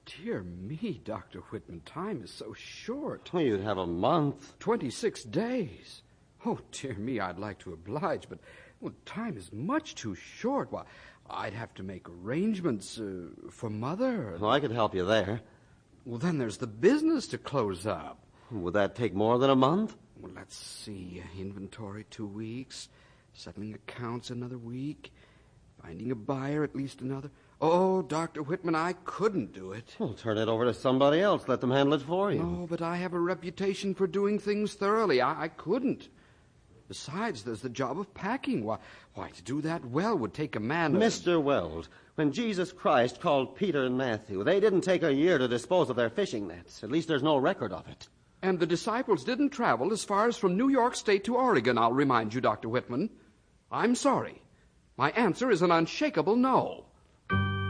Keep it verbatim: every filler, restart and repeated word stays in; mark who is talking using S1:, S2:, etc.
S1: dear me, Doctor Whitman, time is so short.
S2: Well, you'd have a month.
S1: Twenty-six days. Oh, dear me, I'd like to oblige, but well, time is much too short. Why, I'd have to make arrangements uh, for Mother.
S2: Well, I could help you there.
S1: Well, then there's the business to close up.
S2: Would that take more than a month?
S1: Well, let's see. Inventory, two weeks. Settling accounts, another week. Finding a buyer, at least another. Oh, Doctor Whitman, I couldn't do it.
S2: Well, turn it over to somebody else. Let them handle it for you.
S1: No, but I have a reputation for doing things thoroughly. I, I couldn't. Besides, there's the job of packing. Why, why, to do that well would take a man... Of...
S2: Mister Wells, when Jesus Christ called Peter and Matthew, they didn't take a year to dispose of their fishing nets. At least there's no record of it.
S1: And the disciples didn't travel as far as from New York State to Oregon, I'll remind you, Doctor Whitman. I'm sorry. My answer is an unshakable no.